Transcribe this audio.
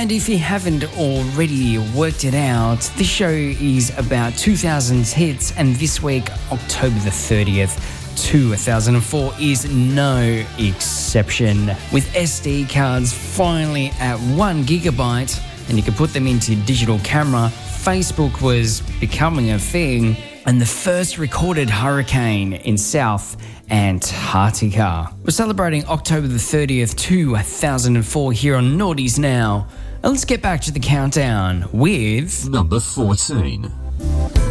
And if you haven't already worked it out, this show is about 2000s hits, and this week, October the 30th, 2004 is no exception. With SD cards finally at 1 gigabyte, and you can put them into digital camera, Facebook was becoming a thing, and the first recorded hurricane in South Antarctica. We're celebrating October the 30th, 2004 here on Naughties Now. And let's get back to the countdown with number 14.